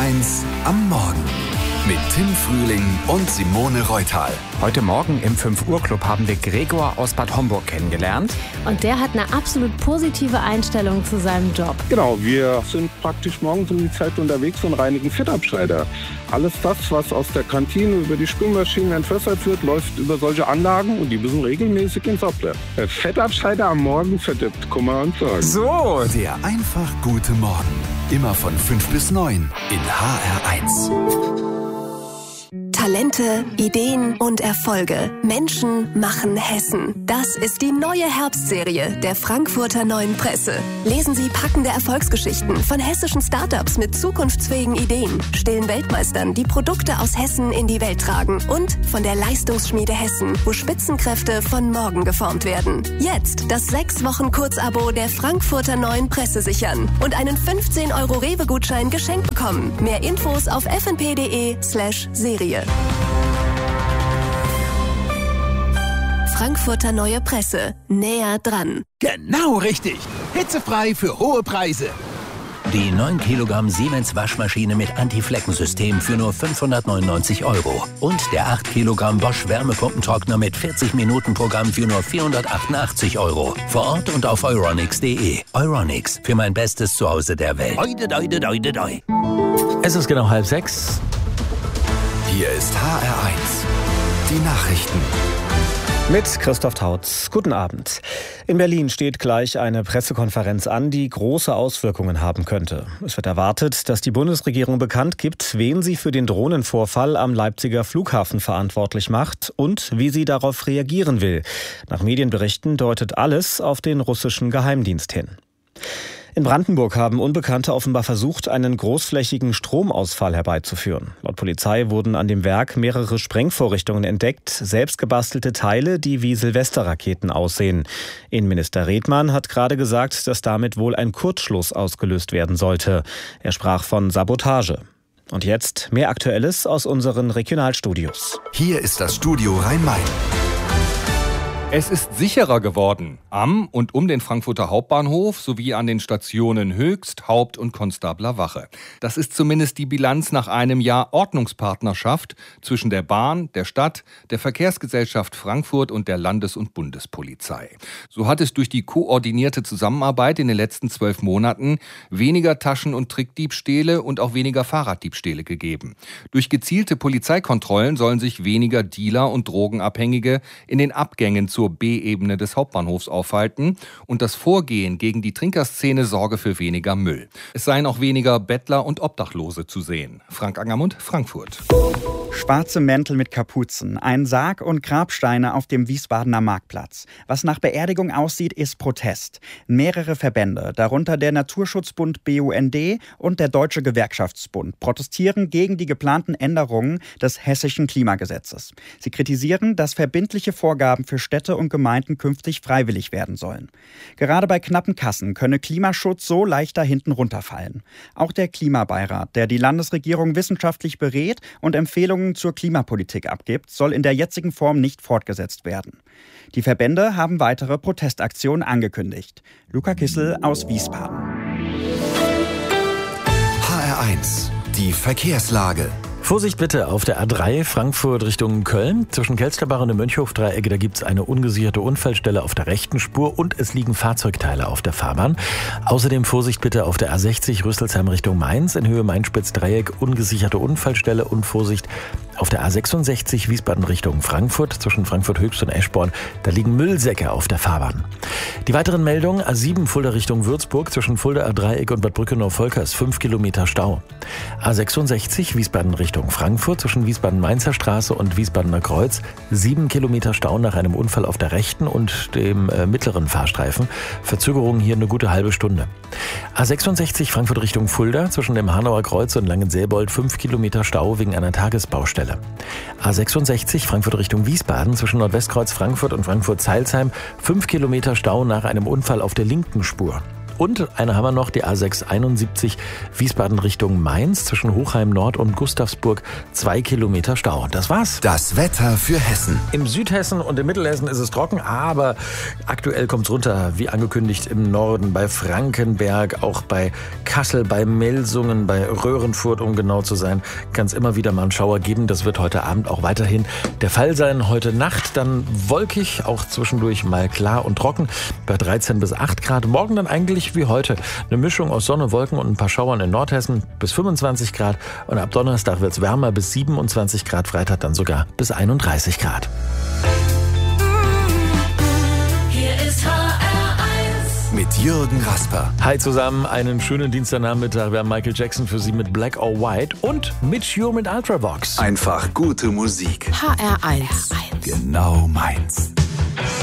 HR1 am Morgen mit Tim Frühling und Simone Reutal. Heute Morgen im 5-Uhr-Club haben wir Gregor aus Bad Homburg kennengelernt. Und der hat eine absolut positive Einstellung zu seinem Job. Genau, wir sind praktisch morgens um die Zeit unterwegs und reinigen Fettabscheider. Alles das, was aus der Kantine über die Spülmaschinen entwässert wird, läuft über solche Anlagen und die müssen regelmäßig ins Ableer. Der Fettabscheider am Morgen verdirbt Kummer und Sorgen. So, der einfach gute Morgen. Immer von 5 bis 9 in HR1. Talente, Ideen und Erfolge. Menschen machen Hessen. Das ist die neue Herbstserie der Frankfurter Neuen Presse. Lesen Sie packende Erfolgsgeschichten von hessischen Startups mit zukunftsfähigen Ideen, stillen Weltmeistern, die Produkte aus Hessen in die Welt tragen und von der Leistungsschmiede Hessen, wo Spitzenkräfte von morgen geformt werden. Jetzt das 6-Wochen-Kurzabo der Frankfurter Neuen Presse sichern und einen 15 € Rewe-Gutschein geschenkt bekommen. Mehr Infos auf fnp.de/Serie. Frankfurter Neue Presse. Näher dran. Genau richtig. Hitzefrei für hohe Preise. Die 9 Kilogramm Siemens Waschmaschine mit Anti-Flecken-System für nur 599 €. Und der 8 Kilogramm Bosch Wärmepumpentrockner mit 40-Minuten-Programm für nur 488 €. Vor Ort und auf euronics.de. Euronics, für mein bestes Zuhause der Welt. Es ist genau 5:30. Hier ist HR1. Die Nachrichten. Mit Christoph Tautz. Guten Abend. In Berlin steht gleich eine Pressekonferenz an, die große Auswirkungen haben könnte. Es wird erwartet, dass die Bundesregierung bekannt gibt, wen sie für den Drohnenvorfall am Leipziger Flughafen verantwortlich macht und wie sie darauf reagieren will. Nach Medienberichten deutet alles auf den russischen Geheimdienst hin. In Brandenburg haben Unbekannte offenbar versucht, einen großflächigen Stromausfall herbeizuführen. Laut Polizei wurden an dem Werk mehrere Sprengvorrichtungen entdeckt, selbstgebastelte Teile, die wie Silvesterraketen aussehen. Innenminister Redmann hat gerade gesagt, dass damit wohl ein Kurzschluss ausgelöst werden sollte. Er sprach von Sabotage. Und jetzt mehr Aktuelles aus unseren Regionalstudios. Hier ist das Studio Rhein-Main. Es ist sicherer geworden am und um den Frankfurter Hauptbahnhof sowie an den Stationen Höchst-, Haupt- und Konstabler Wache. Das ist zumindest die Bilanz nach einem Jahr Ordnungspartnerschaft zwischen der Bahn, der Stadt, der Verkehrsgesellschaft Frankfurt und der Landes- und Bundespolizei. So hat es durch die koordinierte Zusammenarbeit in den letzten 12 Monaten weniger Taschen- und Trickdiebstähle und auch weniger Fahrraddiebstähle gegeben. Durch gezielte Polizeikontrollen sollen sich weniger Dealer und Drogenabhängige in den Abgängen zur B-Ebene des Hauptbahnhofs aufhalten und das Vorgehen gegen die Trinkerszene sorge für weniger Müll. Es seien auch weniger Bettler und Obdachlose zu sehen. Frank Angermund, Frankfurt. Schwarze Mäntel mit Kapuzen, ein Sarg und Grabsteine auf dem Wiesbadener Marktplatz. Was nach Beerdigung aussieht, ist Protest. Mehrere Verbände, darunter der Naturschutzbund BUND und der Deutsche Gewerkschaftsbund, protestieren gegen die geplanten Änderungen des hessischen Klimagesetzes. Sie kritisieren, dass verbindliche Vorgaben für Städte und Gemeinden künftig freiwillig werden sollen. Gerade bei knappen Kassen könne Klimaschutz so leichter hinten runterfallen. Auch der Klimabeirat, der die Landesregierung wissenschaftlich berät und Empfehlungen zur Klimapolitik abgibt, soll in der jetzigen Form nicht fortgesetzt werden. Die Verbände haben weitere Protestaktionen angekündigt. Luca Kissel aus Wiesbaden. HR1. Die Verkehrslage. Vorsicht bitte auf der A3 Frankfurt Richtung Köln. Zwischen Kelsterbach und dem Mönchhof-Dreieck, da gibt es eine ungesicherte Unfallstelle auf der rechten Spur und es liegen Fahrzeugteile auf der Fahrbahn. Außerdem Vorsicht bitte auf der A60 Rüsselsheim Richtung Mainz in Höhe Main-Spitz-Dreieck, ungesicherte Unfallstelle und Vorsicht auf der A66 Wiesbaden Richtung Frankfurt zwischen Frankfurt Höchst und Eschborn. Da liegen Müllsäcke auf der Fahrbahn. Die weiteren Meldungen: A7 Fulda Richtung Würzburg zwischen Fulda Dreieck und Bad Brückenau-Volkers 5 Kilometer Stau. A66 Wiesbaden Richtung Frankfurt zwischen Wiesbaden-Mainzer Straße und Wiesbadener Kreuz 7 Kilometer Stau nach einem Unfall auf der rechten und dem mittleren Fahrstreifen. Verzögerung hier eine gute halbe Stunde. A66 Frankfurt Richtung Fulda zwischen dem Hanauer Kreuz und Langenselbold 5 Kilometer Stau wegen einer Tagesbaustelle. A66 Frankfurt Richtung Wiesbaden zwischen Nordwestkreuz Frankfurt und Frankfurt-Zeilsheim 5 Kilometer Stau nach einem Unfall auf der linken Spur. Und eine haben wir noch, die A671 Wiesbaden Richtung Mainz zwischen Hochheim Nord und Gustavsburg. 2 Kilometer Stau. Das war's. Das Wetter für Hessen. Im Südhessen und im Mittelhessen ist es trocken, aber aktuell kommt's runter, wie angekündigt im Norden, bei Frankenberg, auch bei Kassel, bei Melsungen, bei Röhrenfurt, um genau zu sein, kann es immer wieder mal einen Schauer geben. Das wird heute Abend auch weiterhin der Fall sein. Heute Nacht dann wolkig, auch zwischendurch mal klar und trocken, bei 13 bis 8 Grad. Morgen dann eigentlich wie heute eine Mischung aus Sonne, Wolken und ein paar Schauern in Nordhessen bis 25 Grad. Und ab Donnerstag wird's wärmer bis 27 Grad, Freitag dann sogar bis 31 Grad. Hier ist HR1 mit Jürgen Rasper. Hi zusammen, einen schönen Dienstagnachmittag. Wir haben Michael Jackson für Sie mit Black or White und Mitch Ure mit Ultravox. Einfach gute Musik. HR1 Genau meins.